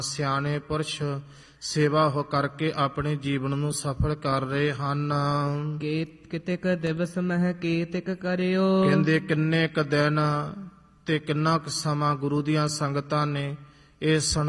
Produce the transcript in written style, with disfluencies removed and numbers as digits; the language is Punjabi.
ਸਿਆਣੇ ਪੁਰਸ਼ ਸੇਵਾ ਹੋ ਕਰਕੇ ਆਪਣੇ ਜੀਵਨ ਨੂੰ ਸਫਲ ਕਰ ਰਹੇ ਹਨ। ਕਿਤਿਕ ਦਿਵਸ ਮਹਿ ਕੀਤਿਕ ਕਰਿਓ। ਕਹਿੰਦੇ ਕਿੰਨੇ ਕ ਦਿਨ ਤੇ ਕਿੰਨਾ ਕੁ ਸਮਾਂ ਗੁਰੂ ਦੀਆਂ ਸੰਗਤਾਂ ਨੇ ਇਹ